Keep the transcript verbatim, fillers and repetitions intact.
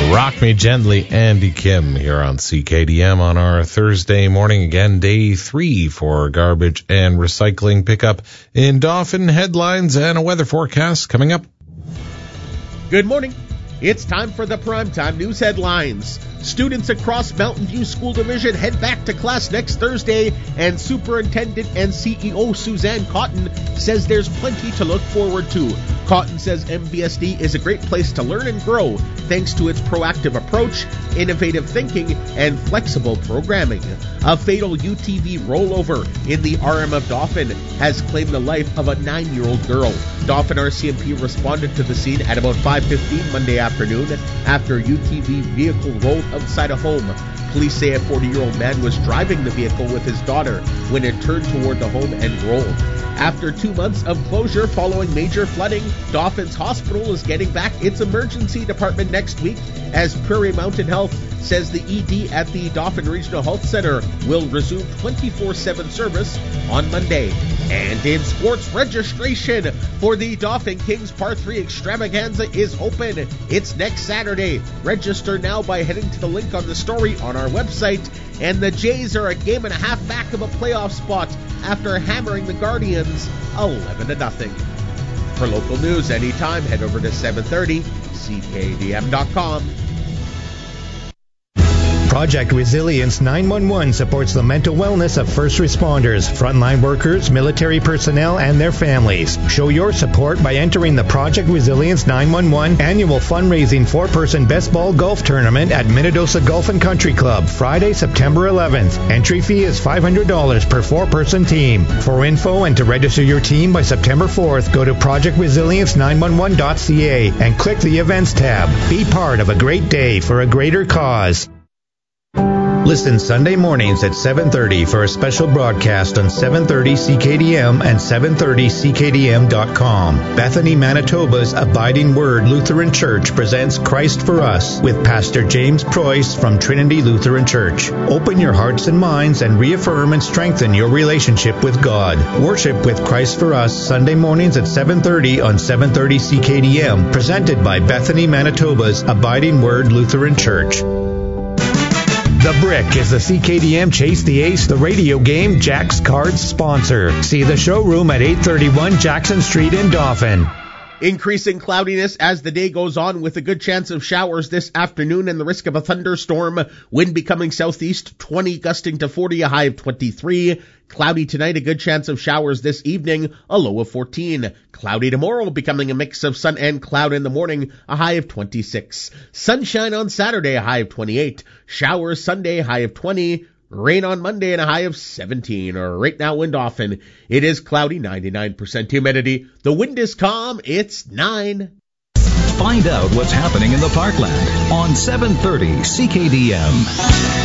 Rock Me Gently, Andy Kim here on C K D M on our Thursday morning. Again, day three for garbage and recycling pickup in Dauphin. Headlines and a weather forecast coming up. Good morning. It's time for the Primetime News headlines. Students across Mountain View School Division head back to class next Thursday, and Superintendent and C E O Suzanne Cotton says there's plenty to look forward to. Cotton says M V S D is a great place to learn and grow thanks to its proactive approach, innovative thinking, and flexible programming. A fatal U T V rollover in the R M of Dauphin has claimed the life of a nine-year-old girl. Dauphin R C M P responded to the scene at about five fifteen Monday afternoon after a U T V vehicle rolled outside a home. Police say a forty-year-old man was driving the vehicle with his daughter when it turned toward the home and rolled. After two months of closure following major flooding, Dauphin's hospital is getting back its emergency department next week, as Prairie Mountain Health says the E D at the Dauphin Regional Health Center will resume twenty-four seven service on Monday. And in sports, registration for the Dauphin Kings Par three Extravaganza is open. It's next Saturday. Register now by heading to the link on the story on our website. And the Jays are a game and a half back of a playoff spot after hammering the Guardians eleven to nothing. For local news anytime, head over to seven thirty C K D M dot com. Project Resilience nine one one supports the mental wellness of first responders, frontline workers, military personnel, and their families. Show your support by entering the Project Resilience nine one one annual fundraising four-person best ball golf tournament at Minnedosa Golf and Country Club, Friday, September eleventh. Entry fee is five hundred dollars per four-person team. For info and to register your team by September fourth, go to project resilience nine one one dot c a and click the Events tab. Be part of a great day for a greater cause. Listen Sunday mornings at seven thirty for a special broadcast on seven thirty C K D M and seven thirty C K D M dot com. Bethany, Manitoba's Abiding Word Lutheran Church presents Christ for Us with Pastor James Preuss from Trinity Lutheran Church. Open your hearts and minds and reaffirm and strengthen your relationship with God. Worship with Christ for Us Sunday mornings at seven thirty on seven thirty C K D M, presented by Bethany, Manitoba's Abiding Word Lutheran Church. The Brick is the C K D M Chase the Ace, the radio game, Jack's Cards sponsor. See the showroom at eight thirty-one Jackson Street in Dauphin. Increasing cloudiness as the day goes on, with a good chance of showers this afternoon and the risk of a thunderstorm. Wind becoming southeast, twenty gusting to forty, a high of twenty-three. Cloudy tonight, a good chance of showers this evening, a low of fourteen. Cloudy tomorrow, becoming a mix of sun and cloud in the morning, a high of twenty-six. Sunshine on Saturday, a high of twenty-eight. Showers Sunday, high of twenty. Rain on Monday and a high of seventeen. Right now in Dauphin, it is cloudy, ninety-nine percent humidity. The wind is calm. It's nine. Find out what's happening in the Parkland on seven thirty C K D M.